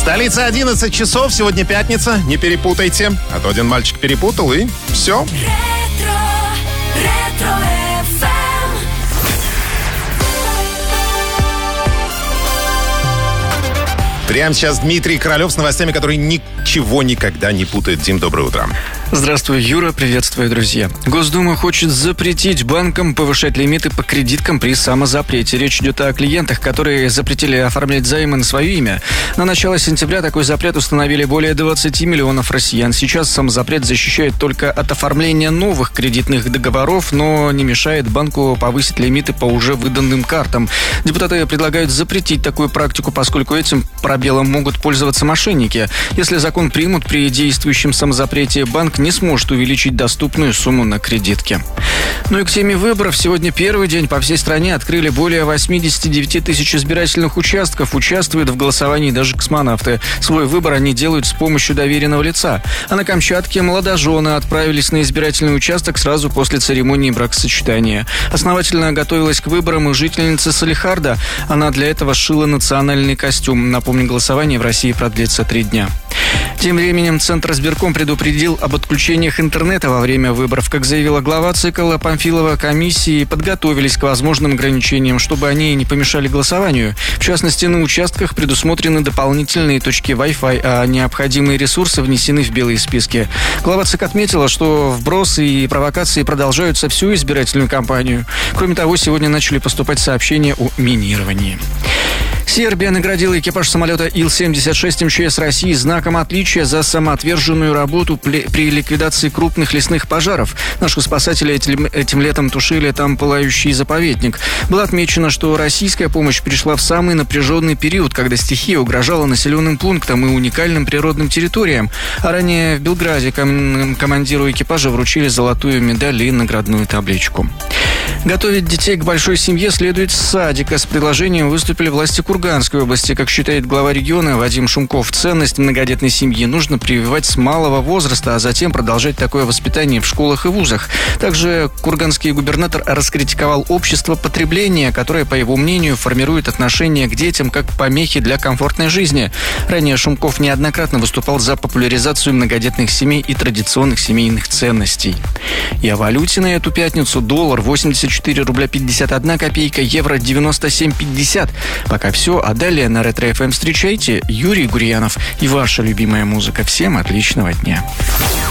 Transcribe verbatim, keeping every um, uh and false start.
Столица одиннадцать часов, сегодня пятница, не перепутайте. А то один мальчик перепутал и все. Ретро, ретро эф эм. Прямо сейчас Дмитрий Королев с новостями, которые ничего никогда не путает. Дим, доброе утро. Здравствуй, Юра, приветствую, друзья. Госдума хочет запретить банкам повышать лимиты по кредиткам при самозапрете. Речь идет о клиентах, которые запретили оформлять займы на свое имя. На начало сентября такой запрет установили более двадцать миллионов россиян. Сейчас самозапрет защищает только от оформления новых кредитных договоров, но не мешает банку повысить лимиты по уже выданным картам. Депутаты предлагают запретить такую практику, поскольку этим пробелом могут пользоваться мошенники. Если закон примут, при действующем самозапрете банк не сможет увеличить доступную сумму на кредитке. Ну и к теме выборов. Сегодня первый день. По всей стране открыли более восемьдесят девять тысяч избирательных участков. Участвуют в голосовании даже космонавты. Свой выбор они делают с помощью доверенного лица. А на Камчатке молодожены отправились на избирательный участок сразу после церемонии бракосочетания. Основательно готовилась к выборам и жительница Салехарда. Она для этого сшила национальный костюм. Напомню, голосование в России продлится три дня. Тем временем Центр избирком предупредил об отключениях интернета во время выборов. Как заявила глава ЦИКЛ Памфилова, комиссии подготовились к возможным ограничениям, чтобы они не помешали голосованию. В частности, на участках предусмотрены дополнительные точки Wi-Fi, а необходимые ресурсы внесены в белые списки. Глава ЦИК отметила, что вбросы и провокации продолжаются всю избирательную кампанию. Кроме того, сегодня начали поступать сообщения о минировании. Сербия наградила экипаж самолета Ил семьдесят шесть эм че эс России знаком отличия за самоотверженную работу при ликвидации крупных лесных пожаров. Наши спасатели этим летом тушили там пылающий заповедник. Было отмечено, что российская помощь пришла в самый напряженный период, когда стихия угрожала населенным пунктам и уникальным природным территориям. А ранее в Белграде ком- командиру экипажа вручили золотую медаль и наградную табличку. Готовить детей к большой семье следует с садика. С предложением выступили власти Курганской области. Как считает глава региона Вадим Шумков, ценность многодетной семьи нужно прививать с малого возраста, а затем продолжать такое воспитание в школах и вузах. Также курганский губернатор раскритиковал общество потребления, которое, по его мнению, формирует отношение к детям как помехи для комфортной жизни. Ранее Шумков неоднократно выступал за популяризацию многодетных семей и традиционных семейных ценностей. И о валюте на эту пятницу: доллар восемьдесят четыре рубля пятьдесят одна копейка, евро девяносто семь пятьдесят. Пока все, а далее на Ретро эф эм встречайте Юрий Гурьянов и ваша любимая музыка. Всем отличного дня.